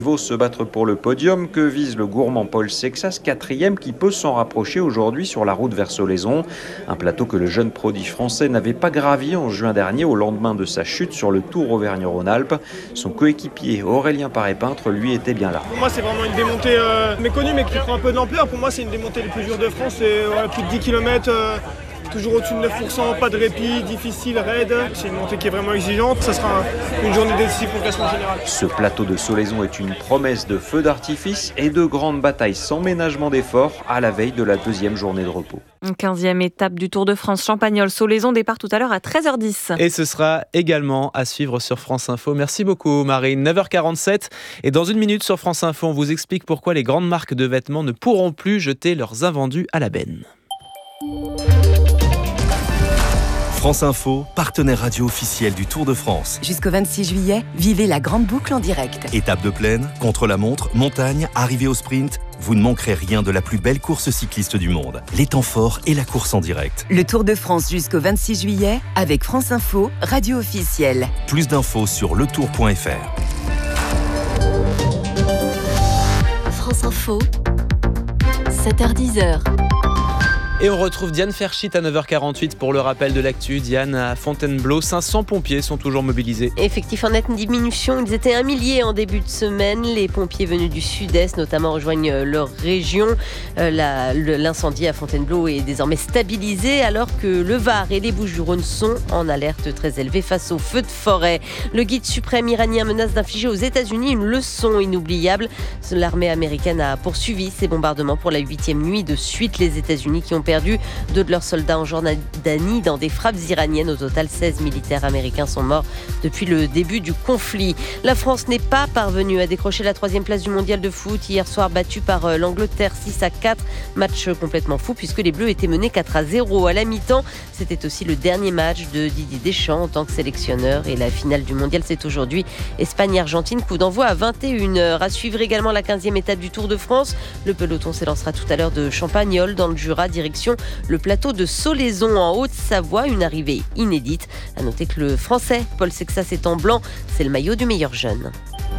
Vaut se battre pour le podium que vise le gourmand Paul Sexas, 4e, qui peut s'en rapprocher aujourd'hui sur la route vers Solaison. Un plateau que le jeune prodige français n'avait pas gravi en juin dernier au lendemain de sa chute sur le Tour Auvergne-Rhône-Alpes. Son coéquipier Aurélien Paré-Peintre, lui, était bien là. Pour moi, c'est vraiment une démontée méconnue mais qui prend un peu d'ampleur. Pour moi, c'est une démontée les plus dures de France. C'est plus de 10 km. Toujours au-dessus de 9%, pas de répit, difficile, raide. C'est une montée qui est vraiment exigeante. Ça sera une journée décisive pour le classement général. Ce plateau de Solaison est une promesse de feux d'artifice et de grandes batailles sans ménagement d'efforts à la veille de la deuxième journée de repos. 15e étape du Tour de France Champagnole-Solaison, départ tout à l'heure à 13h10. Et ce sera également à suivre sur France Info. Merci beaucoup Marine. 9h47 et dans une minute sur France Info, on vous explique pourquoi les grandes marques de vêtements ne pourront plus jeter leurs invendus à la benne. France Info, partenaire radio officiel du Tour de France. Jusqu'au 26 juillet, vivez la grande boucle en direct. Étape de plaine, contre-la-montre, montagne, arrivée au sprint, vous ne manquerez rien de la plus belle course cycliste du monde. Les temps forts et la course en direct. Le Tour de France jusqu'au 26 juillet avec France Info, radio officielle. Plus d'infos sur letour.fr. France Info, 7h-10h. Et on retrouve Diane Ferchit à 9h48 pour le rappel de l'actu. Diane, à Fontainebleau, 500 pompiers sont toujours mobilisés. Effectif en nette diminution, ils étaient 1 millier en début de semaine. Les pompiers venus du sud-est notamment rejoignent leur région. L'incendie à Fontainebleau est désormais stabilisé alors que le Var et les Bouches-du-Rhône sont en alerte très élevée face aux feux de forêt. Le guide suprême iranien menace d'infliger aux États-Unis une leçon inoubliable. L'armée américaine a poursuivi ses bombardements pour la 8e nuit de suite. Les États-Unis qui ont perdu 2 de leurs soldats en Jordanie dans des frappes iraniennes. Au total, 16 militaires américains sont morts depuis le début du conflit. La France n'est pas parvenue à décrocher la 3e place du mondial de foot. Hier soir, battue par l'Angleterre 6-4. Match complètement fou puisque les Bleus étaient menés 4-0 à la mi-temps. C'était aussi le dernier match de Didier Deschamps en tant que sélectionneur. Et la finale du mondial, c'est aujourd'hui Espagne-Argentine. Coup d'envoi à 21h. À suivre également la 15e étape du Tour de France. Le peloton s'élancera tout à l'heure de Champagnole dans le Jura, direction le plateau de Solaison en Haute-Savoie, une arrivée inédite. À noter que le Français Paul Sexas est en blanc, c'est le maillot du meilleur jeune.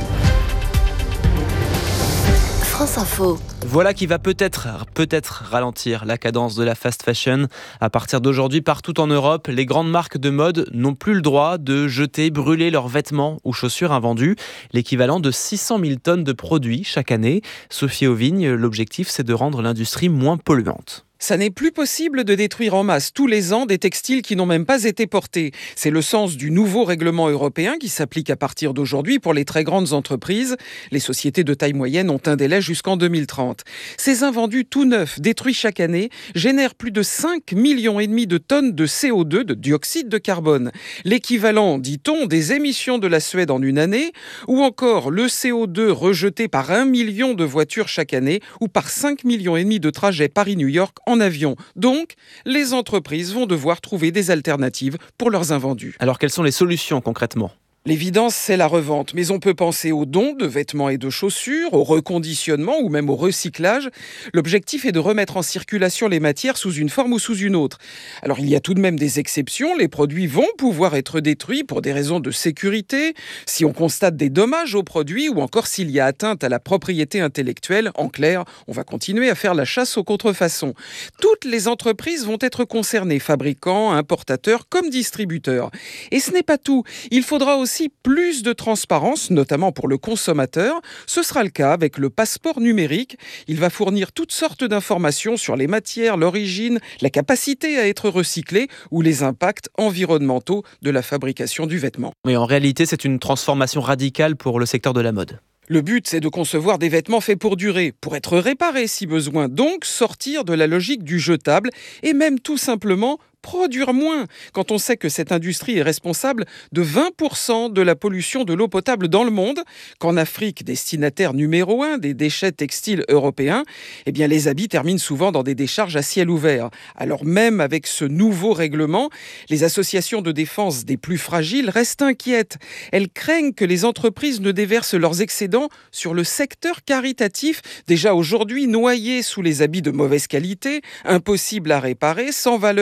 France Info. Voilà qui va peut-être ralentir la cadence de la fast fashion. À partir d'aujourd'hui, partout en Europe, les grandes marques de mode n'ont plus le droit de jeter, brûler leurs vêtements ou chaussures invendus, l'équivalent de 600 000 tonnes de produits chaque année. Sophie Auvigne, l'objectif, c'est de rendre l'industrie moins polluante. Ça n'est plus possible de détruire en masse tous les ans des textiles qui n'ont même pas été portés. C'est le sens du nouveau règlement européen qui s'applique à partir d'aujourd'hui pour les très grandes entreprises. Les sociétés de taille moyenne ont un délai jusqu'en 2030. Ces invendus tout neufs, détruits chaque année, génèrent plus de 5,5 millions de tonnes de CO2, de dioxyde de carbone. L'équivalent, dit-on, des émissions de la Suède en une année, ou encore le CO2 rejeté par 1 million de voitures chaque année, ou par 5,5 millions de trajets Paris-New York en avion. Donc, les entreprises vont devoir trouver des alternatives pour leurs invendus. Alors, quelles sont les solutions concrètement ? L'évidence, c'est la revente, mais on peut penser aux dons de vêtements et de chaussures, au reconditionnement ou même au recyclage. L'objectif est de remettre en circulation les matières sous une forme ou sous une autre. Alors il y a tout de même des exceptions, les produits vont pouvoir être détruits pour des raisons de sécurité, si on constate des dommages aux produits ou encore s'il y a atteinte à la propriété intellectuelle. En clair, on va continuer à faire la chasse aux contrefaçons. Toutes les entreprises vont être concernées, fabricants, importateurs comme distributeurs. Et ce n'est pas tout, il faudra aussi plus de transparence, notamment pour le consommateur. Ce sera le cas avec le passeport numérique. Il va fournir toutes sortes d'informations sur les matières, l'origine, la capacité à être recyclé ou les impacts environnementaux de la fabrication du vêtement. Mais en réalité, c'est une transformation radicale pour le secteur de la mode. Le but, c'est de concevoir des vêtements faits pour durer, pour être réparés si besoin, donc sortir de la logique du jetable et même tout simplement produire moins, quand on sait que cette industrie est responsable de 20% de la pollution de l'eau potable dans le monde, qu'en Afrique, destinataire numéro 1 des déchets textiles européens, eh bien les habits terminent souvent dans des décharges à ciel ouvert. Alors même avec ce nouveau règlement, les associations de défense des plus fragiles restent inquiètes. Elles craignent que les entreprises ne déversent leurs excédents sur le secteur caritatif, déjà aujourd'hui noyé sous les habits de mauvaise qualité, impossible à réparer, sans valeur à la revente,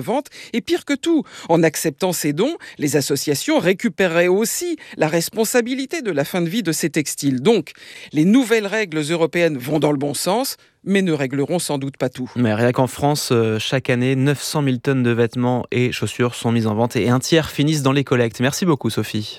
revente. Et pire que tout, en acceptant ces dons, les associations récupéreraient aussi la responsabilité de la fin de vie de ces textiles. Donc, les nouvelles règles européennes vont dans le bon sens, mais ne régleront sans doute pas tout. Mais rien qu'en France, chaque année, 900 000 tonnes de vêtements et chaussures sont mises en vente et un tiers finissent dans les collectes. Merci beaucoup, Sophie.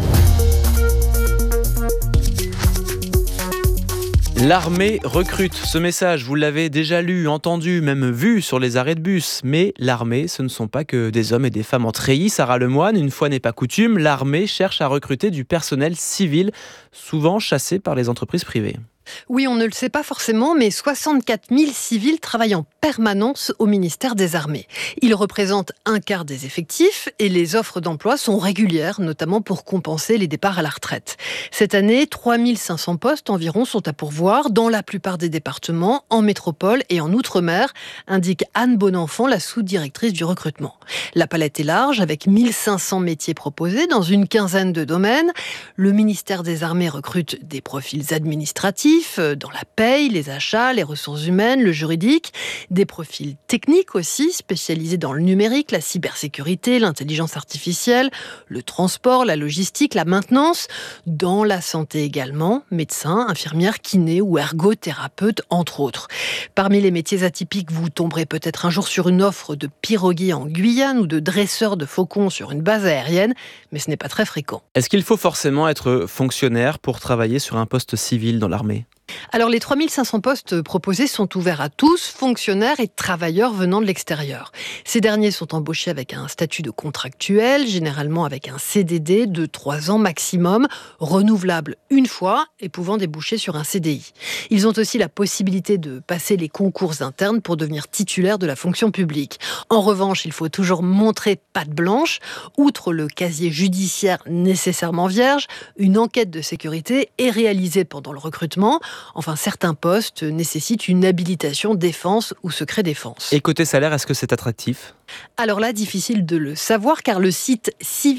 L'armée recrute. Ce message, vous l'avez déjà lu, entendu, même vu sur les arrêts de bus. Mais l'armée, ce ne sont pas que des hommes et des femmes en treillis. Sarah Lemoine, une fois n'est pas coutume, l'armée cherche à recruter du personnel civil, souvent chassé par les entreprises privées. Oui, on ne le sait pas forcément, mais 64 000 civils travaillent en permanence au ministère des Armées. Ils représentent un quart des effectifs et les offres d'emploi sont régulières, notamment pour compenser les départs à la retraite. Cette année, 3 500 postes environ sont à pourvoir dans la plupart des départements, en métropole et en outre-mer, indique Anne Bonenfant, la sous-directrice du recrutement. La palette est large, avec 1500 métiers proposés dans une quinzaine de domaines. Le ministère des Armées recrute des profils administratifs, dans la paye, les achats, les ressources humaines, le juridique, des profils techniques aussi, spécialisés dans le numérique, la cybersécurité, l'intelligence artificielle, le transport, la logistique, la maintenance, dans la santé également, médecins, infirmières, kinés ou ergothérapeutes, entre autres. Parmi les métiers atypiques, vous tomberez peut-être un jour sur une offre de piroguier en Guyane ou de dresseur de faucons sur une base aérienne, mais ce n'est pas très fréquent. Est-ce qu'il faut forcément être fonctionnaire pour travailler sur un poste civil dans l'armée ? Alors les 3500 postes proposés sont ouverts à tous, fonctionnaires et travailleurs venant de l'extérieur. Ces derniers sont embauchés avec un statut de contractuel, généralement avec un CDD de 3 ans maximum, renouvelable une fois et pouvant déboucher sur un CDI. Ils ont aussi la possibilité de passer les concours internes pour devenir titulaires de la fonction publique. En revanche, il faut toujours montrer patte blanche. Outre le casier judiciaire nécessairement vierge, une enquête de sécurité est réalisée pendant le recrutement. Enfin, certains postes nécessitent une habilitation défense ou secret défense. Et côté salaire, est-ce que c'est attractif ? Alors là, difficile de le savoir car le site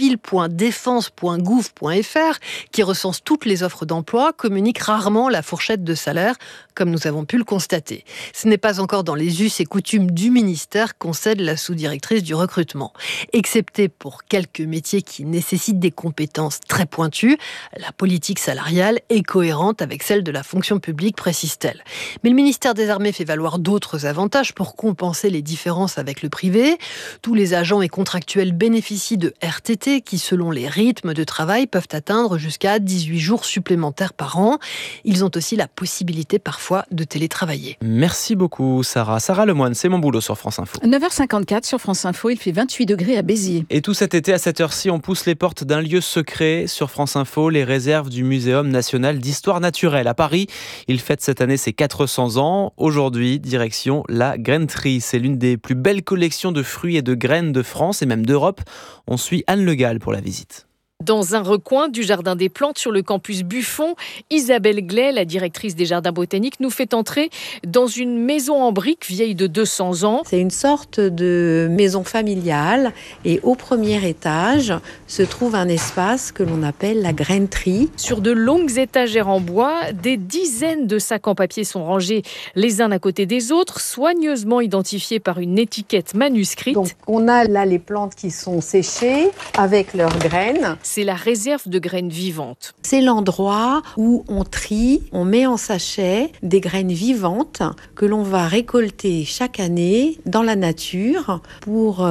civil.defense.gouv.fr, qui recense toutes les offres d'emploi, communique rarement la fourchette de salaire, comme nous avons pu le constater. Ce n'est pas encore dans les us et coutumes du ministère, concède la sous-directrice du recrutement. Excepté pour quelques métiers qui nécessitent des compétences très pointues, la politique salariale est cohérente avec celle de la fonction publique, précise-t-elle. Mais le ministère des Armées fait valoir d'autres avantages pour compenser les différences avec le privé. Tous les agents et contractuels bénéficient de RTT qui, selon les rythmes de travail, peuvent atteindre jusqu'à 18 jours supplémentaires par an. Ils ont aussi la possibilité parfois de télétravailler. Merci beaucoup Sarah. Sarah Lemoine, c'est mon boulot sur France Info. 9h54 sur France Info, il fait 28 degrés à Béziers. Et tout cet été à cette heure-ci, on pousse les portes d'un lieu secret sur France Info, les réserves du Muséum national d'histoire naturelle à Paris. Il fête cette année ses 400 ans. Aujourd'hui, direction la grainerie. C'est l'une des plus belles collections de fruits et de graines de France et même d'Europe. On suit Anne Le Gall pour la visite. Dans un recoin du Jardin des Plantes sur le campus Buffon, Isabelle Glay, la directrice des Jardins botaniques, nous fait entrer dans une maison en briques vieille de 200 ans. C'est une sorte de maison familiale et au premier étage se trouve un espace que l'on appelle la grainerie. Sur de longues étagères en bois, des dizaines de sacs en papier sont rangés les uns à côté des autres, soigneusement identifiés par une étiquette manuscrite. Donc on a là les plantes qui sont séchées avec leurs graines. C'est la réserve de graines vivantes. C'est l'endroit où on trie, on met en sachet des graines vivantes que l'on va récolter chaque année dans la nature pour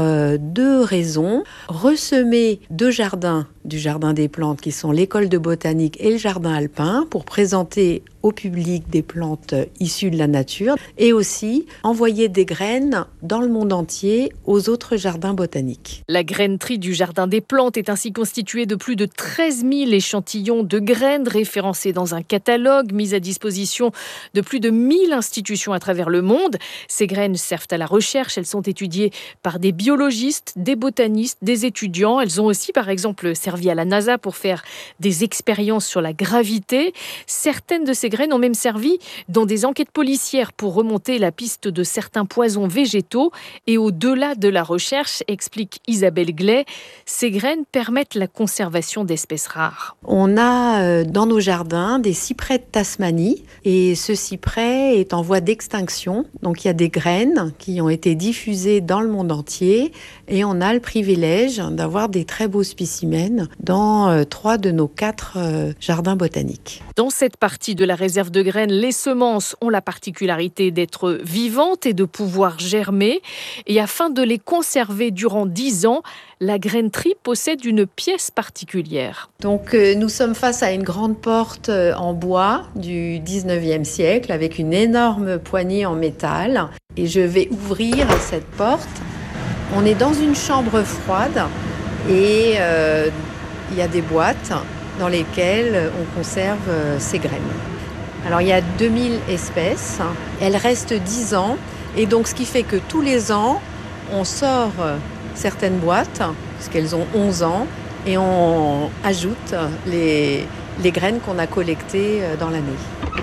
2 raisons. Ressemer 2 jardins du Jardin des Plantes qui sont l'école de botanique et le jardin alpin pour présenter au public des plantes issues de la nature et aussi envoyer des graines dans le monde entier aux autres jardins botaniques. La grainerie du Jardin des Plantes est ainsi constituée de plus de 13 000 échantillons de graines référencés dans un catalogue mis à disposition de plus de 1000 institutions à travers le monde. Ces graines servent à la recherche, elles sont étudiées par des biologistes, des botanistes, des étudiants. Elles ont aussi par exemple servi servi à la NASA pour faire des expériences sur la gravité. Certaines de ces graines ont même servi dans des enquêtes policières pour remonter la piste de certains poisons végétaux. Et au-delà de la recherche, explique Isabelle Glay, ces graines permettent la conservation d'espèces rares. On a dans nos jardins des cyprès de Tasmanie et ce cyprès est en voie d'extinction. Donc il y a des graines qui ont été diffusées dans le monde entier et on a le privilège d'avoir des très beaux spécimens dans 3 de nos 4 jardins botaniques. Dans cette partie de la réserve de graines, les semences ont la particularité d'être vivantes et de pouvoir germer. Et afin de les conserver durant 10 ans, la grainerie possède une pièce particulière. Donc nous sommes face à une grande porte en bois du 19e siècle avec une énorme poignée en métal. Et je vais ouvrir cette porte. On est dans une chambre froide et il y a des boîtes dans lesquelles on conserve ces graines. Alors il y a 2000 espèces, elles restent 10 ans et donc ce qui fait que tous les ans on sort certaines boîtes, puisqu'elles ont 11 ans, et on ajoute les graines qu'on a collectées dans l'année.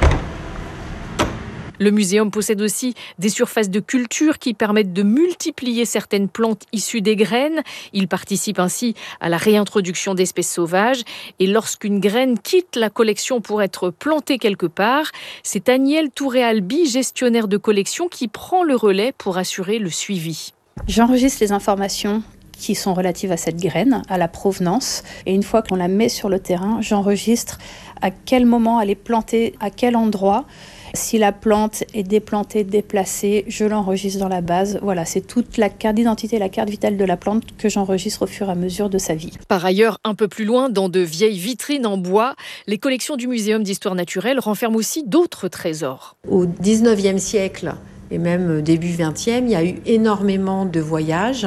Le muséum possède aussi des surfaces de culture qui permettent de multiplier certaines plantes issues des graines. Il participe ainsi à la réintroduction d'espèces sauvages. Et lorsqu'une graine quitte la collection pour être plantée quelque part, c'est Agnelle Touré-Albi, gestionnaire de collection, qui prend le relais pour assurer le suivi. J'enregistre les informations qui sont relatives à cette graine, à la provenance. Et une fois qu'on la met sur le terrain, j'enregistre à quel moment elle est plantée, à quel endroit. Si la plante est déplantée, déplacée, je l'enregistre dans la base. Voilà, c'est toute la carte d'identité, la carte vitale de la plante que j'enregistre au fur et à mesure de sa vie. Par ailleurs, un peu plus loin, dans de vieilles vitrines en bois, les collections du Muséum d'histoire naturelle renferment aussi d'autres trésors. Au 19e siècle, et même début 20e, il y a eu énormément de voyages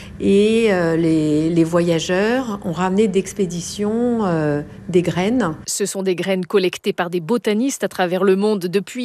et les voyageurs ont ramené d'expéditions des graines. Ce sont des graines collectées par des botanistes à travers le monde depuis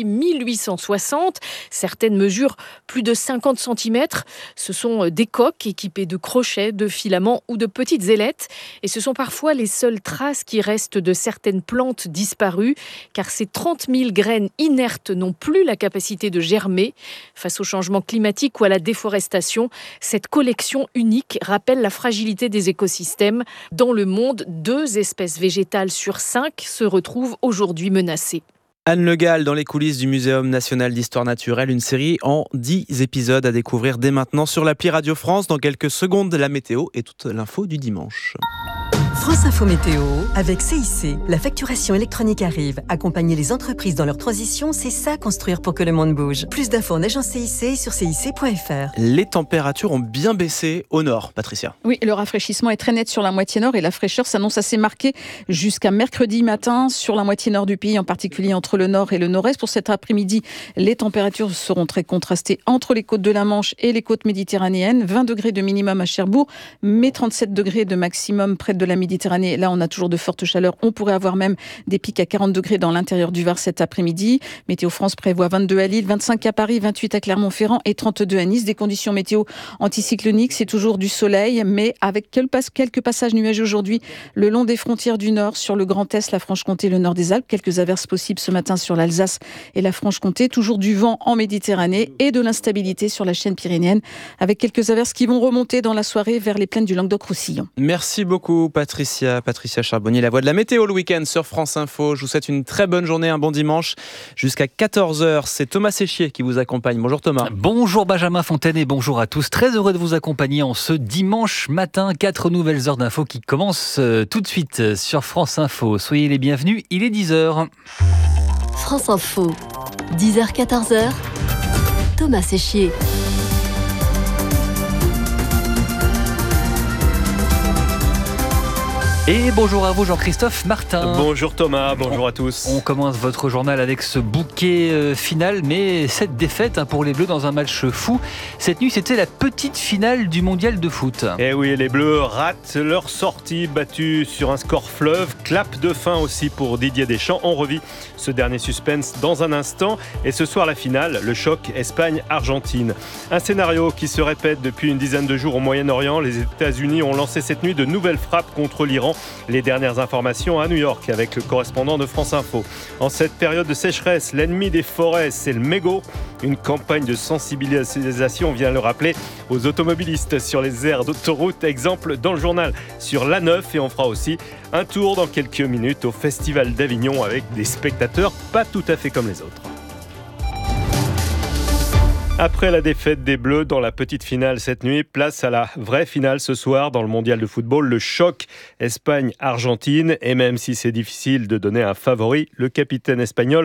1860. Certaines mesurent plus de 50 cm. Ce sont des coques équipées de crochets, de filaments ou de petites ailettes. Et ce sont parfois les seules traces qui restent de certaines plantes disparues, car ces 30 000 graines inertes n'ont plus la capacité de germer. Face au changement climatique ou à la déforestation, cette collection unique rappelle la fragilité des écosystèmes. Dans le monde, 2 espèces végétales sur 5 se retrouvent aujourd'hui menacées. Anne Le Gall dans les coulisses du Muséum national d'histoire naturelle, une série en 10 épisodes à découvrir dès maintenant sur l'appli Radio France. Dans quelques secondes, la météo et toute l'info du dimanche. France Info Météo avec CIC. La facturation électronique arrive. Accompagner les entreprises dans leur transition, c'est ça construire pour que le monde bouge. Plus d'infos en agence CIC sur cic.fr. Les températures ont bien baissé au nord, Patricia. Oui, le rafraîchissement est très net sur la moitié nord et la fraîcheur s'annonce assez marquée jusqu'à mercredi matin sur la moitié nord du pays, en particulier entre le nord et le nord-est. Pour cet après-midi, les températures seront très contrastées entre les côtes de la Manche et les côtes méditerranéennes. 20 degrés de minimum à Cherbourg, mais 37 degrés de maximum près de la Méditerranée. Là, on a toujours de fortes chaleurs. On pourrait avoir même des pics à 40 degrés dans l'intérieur du Var cet après-midi. Météo France prévoit 22 à Lille, 25 à Paris, 28 à Clermont-Ferrand et 32 à Nice. Des conditions météo anticycloniques, c'est toujours du soleil, mais avec quelques passages nuageux aujourd'hui le long des frontières du Nord, sur le Grand Est, la Franche-Comté, le nord des Alpes. Quelques averses possibles ce matin sur l'Alsace et la Franche-Comté. Toujours du vent en Méditerranée et de l'instabilité sur la chaîne pyrénéenne, avec quelques averses qui vont remonter dans la soirée vers les plaines du Languedoc-Roussillon. Merci beaucoup, Patricia Charbonnier, la voix de la météo le week-end sur France Info. Je vous souhaite une très bonne journée, un bon dimanche. Jusqu'à 14h, c'est Thomas Séchier qui vous accompagne. Bonjour Thomas. Bonjour Benjamin Fontaine et bonjour à tous. Très heureux de vous accompagner en ce dimanche matin. 4 nouvelles heures d'infos qui commencent tout de suite sur France Info. Soyez les bienvenus, il est 10h. France Info, 10h-14h, Thomas Séchier. Et bonjour à vous Jean-Christophe Martin. Bonjour Thomas, bonjour à tous. On commence votre journal avec ce bouquet final, mais cette défaite pour les Bleus dans un match fou. Cette nuit, c'était la petite finale du mondial de foot. Et oui, les Bleus ratent leur sortie, battus sur un score fleuve. Clap de fin aussi pour Didier Deschamps. On revit ce dernier suspense dans un instant. Et ce soir, la finale, le choc Espagne-Argentine. Un scénario qui se répète depuis une dizaine de jours au Moyen-Orient. Les États-Unis ont lancé cette nuit de nouvelles frappes contre l'Iran. Les dernières informations à New York avec le correspondant de France Info. En cette période de sécheresse, l'ennemi des forêts, c'est le mégot. Une campagne de sensibilisation vient le rappeler aux automobilistes sur les aires d'autoroute. Exemple dans le journal sur l'A9 et on fera aussi un tour dans quelques minutes au Festival d'Avignon avec des spectateurs pas tout à fait comme les autres. Après la défaite des Bleus dans la petite finale cette nuit, place à la vraie finale ce soir dans le mondial de football, le choc Espagne-Argentine. Et même si c'est difficile de donner un favori, le capitaine espagnol